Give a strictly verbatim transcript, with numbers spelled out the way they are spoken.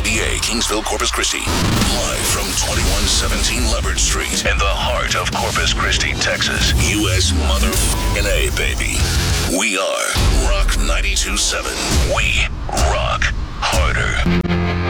B A, Kingsville, Corpus Christi. Live from twenty-one seventeen Leopard Street in the heart of Corpus Christi, Texas. U S motherfucking A, baby. We are Rock ninety-two point seven. We rock harder.